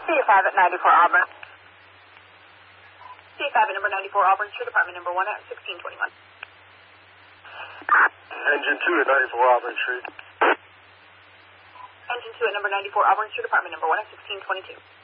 C5 at 94 Auburn. C5 at number 94 Auburn Street, apartment number 1 at 1621. Engine 2 at 94 Auburn Street. Engine 2 at number 94 Auburn Street, apartment number 1 at 1622.